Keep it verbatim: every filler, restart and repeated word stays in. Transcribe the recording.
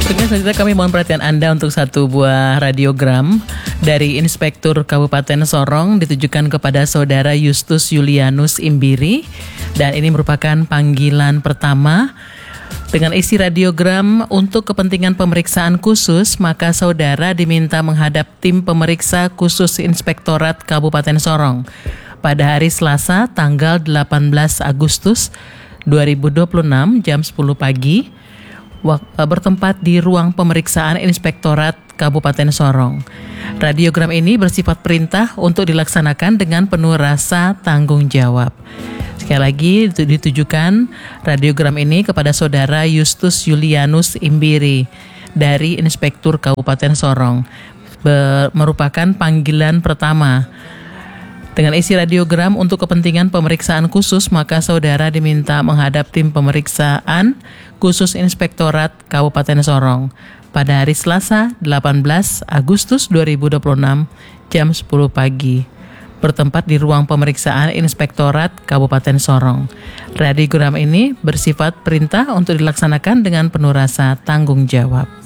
Berikutnya selanjutnya kami mohon perhatian Anda untuk satu buah radiogram dari Inspektur Kabupaten Sorong ditujukan kepada Saudara Justus Julianus Imbiri, dan ini merupakan panggilan pertama. Dengan isi radiogram untuk kepentingan pemeriksaan khusus, maka saudara diminta menghadap tim pemeriksa khusus Inspektorat Kabupaten Sorong pada hari Selasa tanggal delapan belas Agustus dua ribu dua puluh enam jam sepuluh pagi bertempat di ruang pemeriksaan Inspektorat Kabupaten Sorong. Radiogram ini bersifat perintah untuk dilaksanakan dengan penuh rasa tanggung jawab. Sekali lagi ditujukan radiogram ini kepada Saudara Justus Julianus Imbiri dari Inspektur Kabupaten Sorong. Be- merupakan panggilan pertama. Dengan isi radiogram untuk kepentingan pemeriksaan khusus, maka saudara diminta menghadap tim pemeriksaan khusus Inspektorat Kabupaten Sorong pada hari Selasa delapan belas Agustus dua ribu dua puluh enam jam sepuluh pagi bertempat di ruang pemeriksaan Inspektorat Kabupaten Sorong. Radiogram ini bersifat perintah untuk dilaksanakan dengan penuh rasa tanggung jawab.